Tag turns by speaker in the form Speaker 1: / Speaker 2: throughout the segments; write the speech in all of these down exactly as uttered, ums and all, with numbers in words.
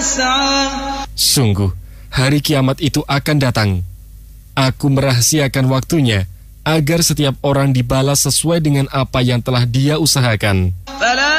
Speaker 1: يسعى.
Speaker 2: Sungguh, hari kiamat itu akan datang. Aku merahasiakan waktunya, agar setiap orang dibalas sesuai dengan apa yang telah dia usahakan.
Speaker 1: فلا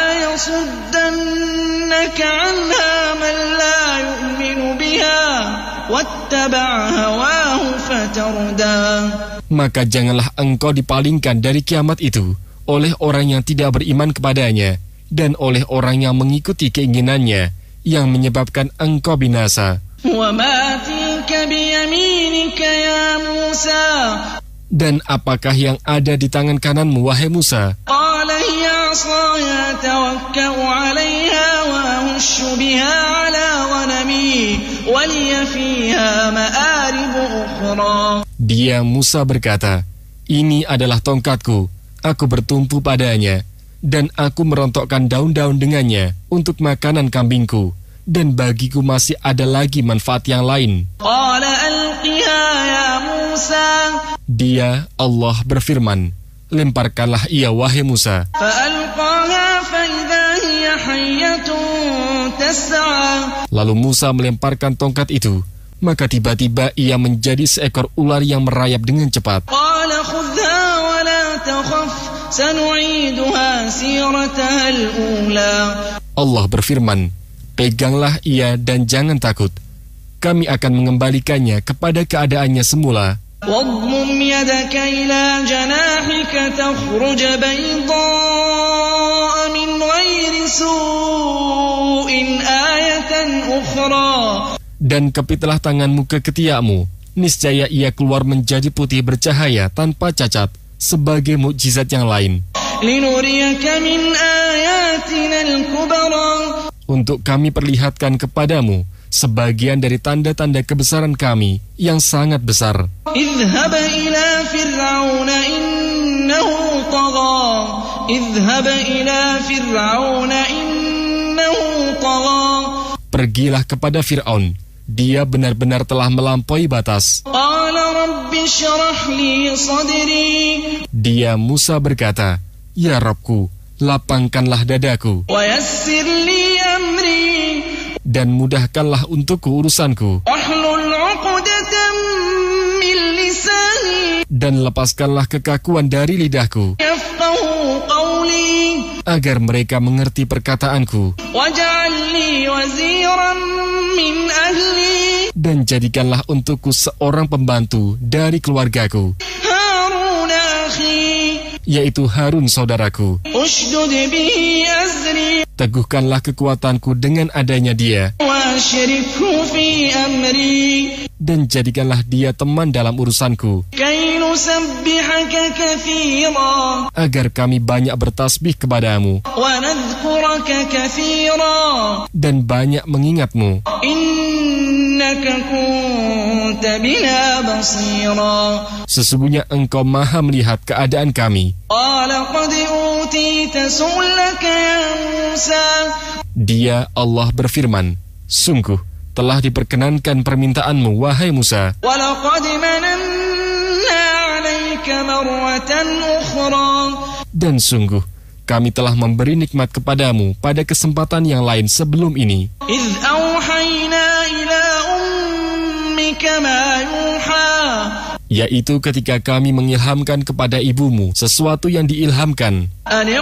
Speaker 1: يصدنك عنها من لا يؤمن بها واتبع هواه فتردى.
Speaker 2: Maka janganlah engkau dipalingkan dari kiamat itu oleh orang yang tidak beriman kepadanya dan oleh orang yang mengikuti keinginannya yang menyebabkan engkau binasa.
Speaker 1: وما تلك بيمينك يا موسى.
Speaker 2: Dan apakah yang ada di tangan kananmu, wahai Musa?
Speaker 1: قال هي عصاي أتوكأ عليها وأهش بها على غنمي ولي فيها مآرب أخرى.
Speaker 2: Dia, Musa, berkata, ini adalah tongkatku, aku bertumpu padanya, dan aku merontokkan daun-daun dengannya untuk makanan kambingku, dan bagiku masih ada lagi manfaat yang lain.
Speaker 1: قال ألقها يا موسى.
Speaker 2: Dia, Allah, berfirman, lemparkanlah ia, wahai Musa.
Speaker 1: فألقاها فإذا هي حية تسعى.
Speaker 2: Lalu Musa melemparkan tongkat itu, maka tiba-tiba ia menjadi seekor ular yang merayap dengan cepat.
Speaker 1: قال خذها ولا تخف سنعيدها سيرتها الأولى.
Speaker 2: Allah berfirman, peganglah ia dan jangan takut. Kami akan mengembalikannya kepada keadaannya semula.
Speaker 1: واضمم يدك إلى جناحك تخرج بيضاء من غير سوء آية أخرى.
Speaker 2: Dan kepitlah tanganmu ke ketiakmu, niscaya ia keluar menjadi putih bercahaya tanpa cacat, sebagai mukjizat yang lain.
Speaker 1: لنريك من آياتنا الكبرى.
Speaker 2: Untuk kami perlihatkan kepadamu sebagian dari tanda-tanda kebesaran kami yang sangat besar.
Speaker 1: اذهب إلى فرعون إنه طغى. اذهب إلى فرعون إنه طغى.
Speaker 2: Pergilah kepada Fir'aun, dia benar-benar telah melampaui batas.
Speaker 1: قال رب اشرح لي صدري.
Speaker 2: Dia, Musa, berkata, ya Rabbku, lapangkanlah dadaku,
Speaker 1: ويسر لي أمري.
Speaker 2: dan mudahkanlah untukku urusanku,
Speaker 1: واحلل عقدة من لساني.
Speaker 2: dan lepaskanlah kekakuan dari lidahku,
Speaker 1: يفقهوا قولي.
Speaker 2: agar mereka mengerti perkataanku.
Speaker 1: واجعل لي وزيرا من أهلي.
Speaker 2: Dan jadikanlah untukku seorang pembantu dari keluargaku,
Speaker 1: هارون أخي.
Speaker 2: yaitu Harun saudaraku.
Speaker 1: اشدد به أزري.
Speaker 2: Teguhkanlah kekuatanku dengan adanya dia,
Speaker 1: وأشركه في أمري.
Speaker 2: dan jadikanlah dia teman dalam urusanku,
Speaker 1: كي نسبحك كثيرا.
Speaker 2: agar kami banyak bertasbih kepadamu,
Speaker 1: ونذكرك كثيرا.
Speaker 2: dan banyak mengingatmu.
Speaker 1: إنك كنت بنا بصيرا.
Speaker 2: Sesungguhnya engkau maha melihat keadaan kami.
Speaker 1: قال قد أوتيت سؤلك يا موسى.
Speaker 2: Dia, Allah, berfirman, sungguh telah diperkenankan permintaanmu, wahai Musa.
Speaker 1: ولقد مننا عليك مرة أخرى.
Speaker 2: Dan sungguh kami telah memberi nikmat kepadamu pada kesempatan yang lain sebelum ini,
Speaker 1: إذ أوحينا إلى أمك ما يوحى.
Speaker 2: yaitu ketika kami mengilhamkan kepada ibumu sesuatu yang diilhamkan,
Speaker 1: أن